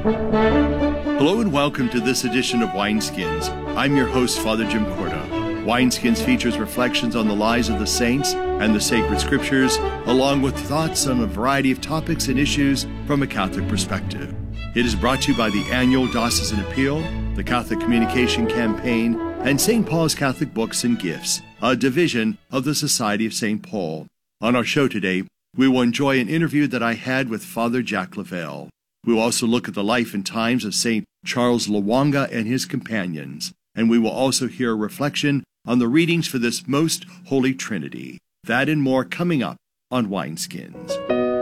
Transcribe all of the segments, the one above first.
Hello and welcome to this edition of Wineskins. I'm your host, Father Jim Corda. Wineskins features reflections on the lives of the saints and the sacred scriptures, along with thoughts on a variety of topics and issues from a Catholic perspective. It is brought to you by the annual Diocesan Appeal, the Catholic Communication Campaign, and St. Paul's Catholic Books and Gifts, a division of the Society of St. Paul. On our show today, we will enjoy an interview that I had with Father Jack Lavelle. We will also look at the life and times of St. Charles Lwanga and his companions, and we will also hear a reflection on the readings for this Most Holy Trinity. That and more coming up on Wineskins.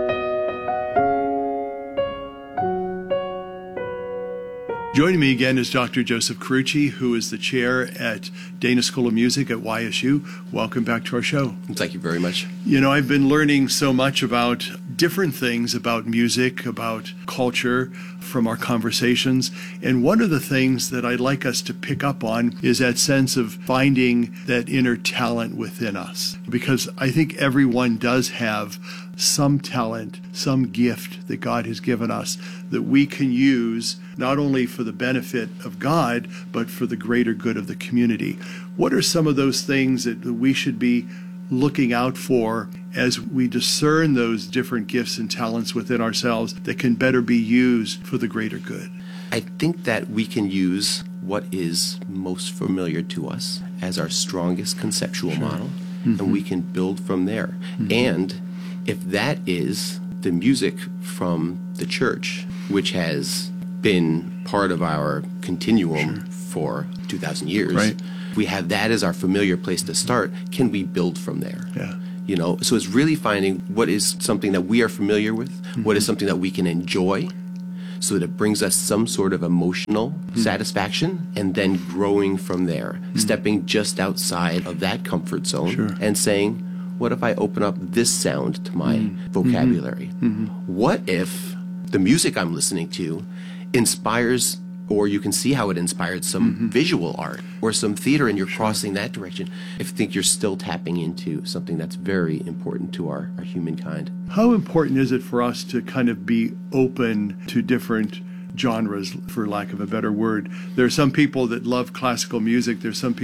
Joining me again is Dr. Joseph Carucci, who is the chair at Dana School of Music at YSU. Welcome back to our show. Thank you very much. You know, I've been learning so much about different things about music, about culture from our conversations. And one of the things that I'd like us to pick up on is that sense of finding that inner talent within us. Because I think everyone does have some talent, some gift that God has given us that we can use not only for the benefit of God, but for the greater good of the community. What are some of those things that we should be looking out for as we discern those different gifts and talents within ourselves that can better be used for the greater good? I think that we can use what is most familiar to us as our strongest conceptual model, and we can build from there. And if that is the music from the church, which has been part of our continuum for 2,000 years, if we have that as our familiar place to start, can we build from there? You know, so it's really finding what is something that we are familiar with, what is something that we can enjoy, so that it brings us some sort of emotional satisfaction, and then growing from there, stepping just outside of that comfort zone and saying, what if I open up this sound to my vocabulary? What if the music I'm listening to inspires, or you can see how it inspired some visual art or some theater, and you're crossing that direction? I think you're still tapping into something that's very important to our humankind. How important is it for us to kind of be open to different genres, for lack of a better word? There are some people that love classical music. There's some people